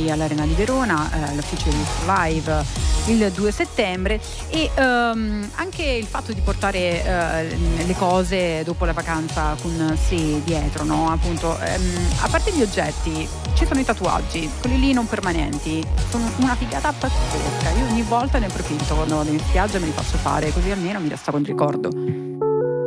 qui all'Arena di Verona, l'ufficio di Live il 2 settembre, e anche il fatto di portare le cose dopo la vacanza con sé dietro, no? Appunto, a parte gli oggetti, ci sono i tatuaggi, quelli lì non permanenti, sono una figata pazzesca. Io ogni volta ne approfitto quando vado in spiaggia, me li faccio fare, così almeno mi resta un ricordo.